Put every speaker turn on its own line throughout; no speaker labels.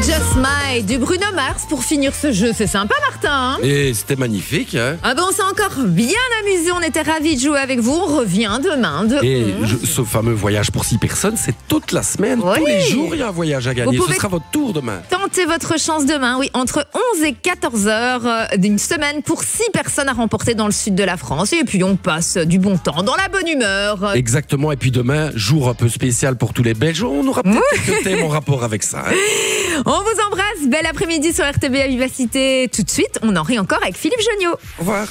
Just Smile du Bruno Mars pour finir ce jeu. C'est sympa, Martin.
Et c'était magnifique. Hein.
Ah ben, on s'est encore bien amusé. On était ravis de jouer avec vous. On revient demain.
Ce fameux voyage pour 6 personnes, c'est toute la semaine.
Oui.
Tous les jours, il y a un voyage à gagner. Ce sera votre tour demain.
Tentez votre chance demain, oui, entre 11 et 14 heures d'une semaine pour 6 personnes à remporter dans le sud de la France. Et puis on passe du bon temps, dans la bonne humeur.
Exactement. Et puis demain, jour un peu spécial pour tous les Belges. On aura peut-être quelques thèmes en rapport avec ça. Hein.
On vous embrasse. Bel après-midi sur RTB à Vivacité. Tout de suite, on en rit encore avec Philippe Jonniot.
Au revoir.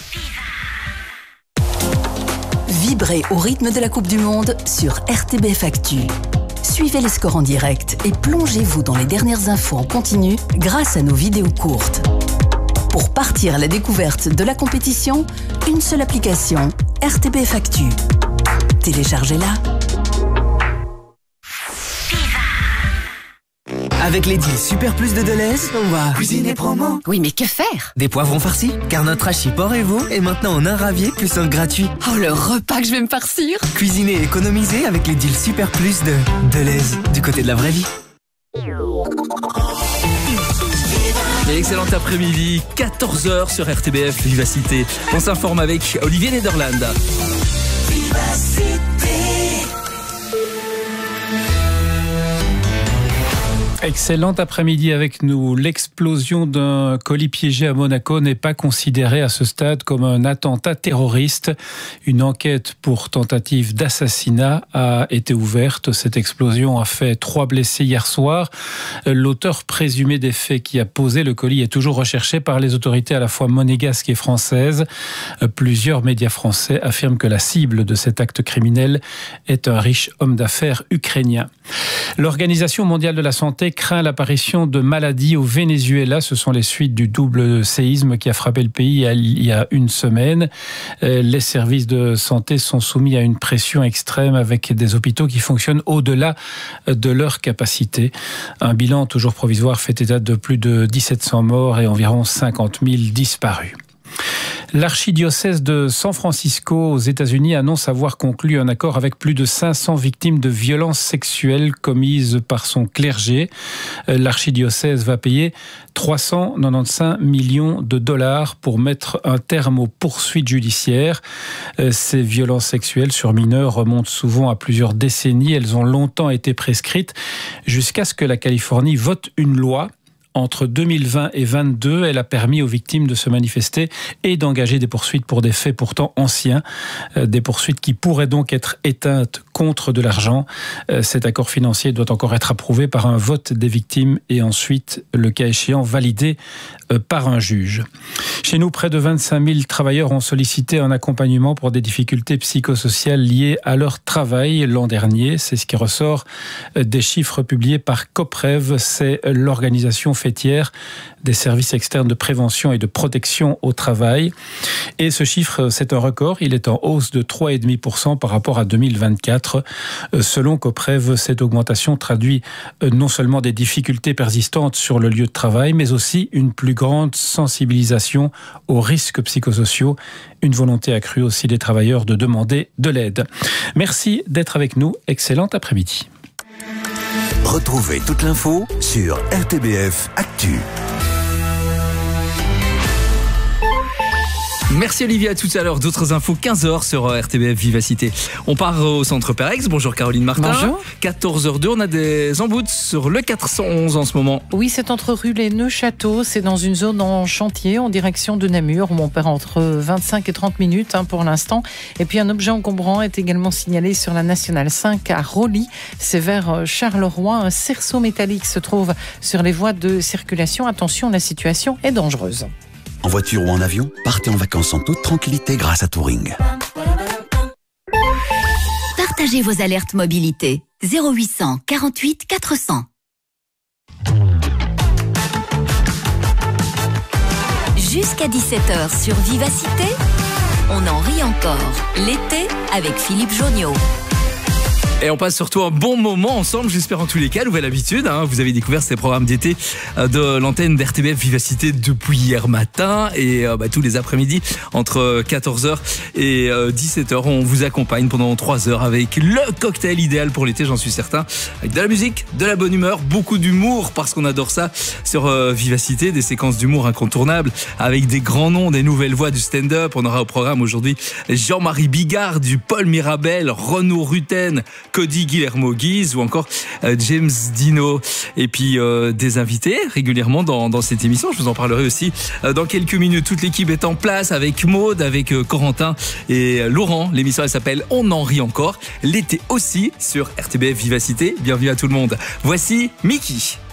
Vibrez au rythme de la Coupe du Monde sur RTBF Actu. Suivez les scores en direct et plongez-vous dans les dernières infos en continu grâce à nos vidéos courtes. Pour partir à la découverte de la compétition, une seule application, RTBF Actu. Téléchargez-la.
Avec les deals Super Plus de Deleuze, on va cuisiner promo.
Oui, mais que faire?
Des poivrons farcis, car notre hachis porc et veau est maintenant en un ravier plus un gratuit.
Oh, le repas que je vais me farcir!
Cuisiner et économiser avec les deals Super Plus de Deleuze, du côté de la vraie vie.
Et excellent après-midi, 14h sur RTBF Vivacité. On s'informe avec Olivier Nederland.
Excellent après-midi avec nous. L'explosion d'un colis piégé à Monaco n'est pas considérée à ce stade comme un attentat terroriste. Une enquête pour tentative d'assassinat a été ouverte. Cette explosion a fait 3 blessés hier soir. L'auteur présumé des faits qui a posé le colis est toujours recherché par les autorités à la fois monégasques et françaises. Plusieurs médias français affirment que la cible de cet acte criminel est un riche homme d'affaires ukrainien. L'Organisation mondiale de la santé craint l'apparition de maladies au Venezuela. Ce sont les suites du double séisme qui a frappé le pays il y a une semaine. Les services de santé sont soumis à une pression extrême avec des hôpitaux qui fonctionnent au-delà de leur capacité. Un bilan toujours provisoire fait état de plus de 1700 morts et environ 50 000 disparus. L'archidiocèse de San Francisco aux États-Unis annonce avoir conclu un accord avec plus de 500 victimes de violences sexuelles commises par son clergé. L'archidiocèse va payer 395 millions de dollars pour mettre un terme aux poursuites judiciaires. Ces violences sexuelles sur mineurs remontent souvent à plusieurs décennies. Elles ont longtemps été prescrites jusqu'à ce que la Californie vote une loi. Entre 2020 et 2022, elle a permis aux victimes de se manifester et d'engager des poursuites pour des faits pourtant anciens. Des poursuites qui pourraient donc être éteintes contre de l'argent. Cet accord financier doit encore être approuvé par un vote des victimes et ensuite, le cas échéant, validé par un juge. Chez nous, près de 25 000 travailleurs ont sollicité un accompagnement pour des difficultés psychosociales liées à leur travail l'an dernier. C'est ce qui ressort des chiffres publiés par COPREV. C'est l'organisation fêtière des services externes de prévention et de protection au travail. Et ce chiffre, c'est un record. Il est en hausse de 3,5% par rapport à 2024. Selon COPREV, cette augmentation traduit non seulement des difficultés persistantes sur le lieu de travail, mais aussi une plus grande sensibilisation aux risques psychosociaux. Une volonté accrue aussi des travailleurs de demander de l'aide. Merci d'être avec nous. Excellent après-midi.
Retrouvez toute l'info sur RTBF Actu.
Merci Olivier, à tout à l'heure. D'autres infos, 15h sur RTBF Vivacité. On part au centre Perex. Bonjour Caroline Martin.
Bonjour.
14h02, on a des emboutes sur le 411 en ce moment.
Oui, c'est entre Rulle et Neufchâteau. C'est dans une zone en chantier en direction de Namur où on perd entre 25 et 30 minutes pour l'instant. Et puis un objet encombrant est également signalé sur la Nationale 5 à Roli. C'est vers Charleroi. Un cerceau métallique se trouve sur les voies de circulation. Attention, la situation est dangereuse.
En voiture ou en avion, partez en vacances en toute tranquillité grâce à Touring.
Partagez vos alertes mobilité. 0800 48 400. Jusqu'à 17h sur Vivacité, on en rit encore. L'été avec Philippe Jonniot.
Et on passe surtout un bon moment ensemble, j'espère en tous les cas. Nouvelle habitude, hein. Vous avez découvert ces programmes d'été de l'antenne d'RTBF Vivacité depuis hier matin. Et tous les après-midi, entre 14h et 17h, on vous accompagne pendant 3 heures avec le cocktail idéal pour l'été, j'en suis certain. Avec de la musique, de la bonne humeur, beaucoup d'humour, parce qu'on adore ça sur Vivacité. Des séquences d'humour incontournables avec des grands noms, des nouvelles voix du stand-up. On aura au programme aujourd'hui Jean-Marie Bigard, du Paul Mirabel, Renaud Rutten, Cody Guillermo-Guise ou encore James Dino. Et puis des invités régulièrement dans cette émission. Je vous en parlerai aussi dans quelques minutes. Toute l'équipe est en place avec Maude, avec Corentin et Laurent. L'émission elle s'appelle On en rit encore. L'été aussi sur RTBF Vivacité. Bienvenue à tout le monde. Voici Mickey.